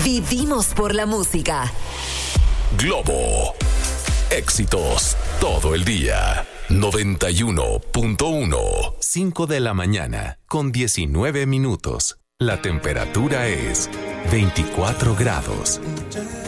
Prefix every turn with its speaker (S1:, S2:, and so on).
S1: Vivimos por la música.
S2: Globo. Éxitos todo el día. 91.1. 5 de la mañana con 19 minutos. La temperatura es 24 grados.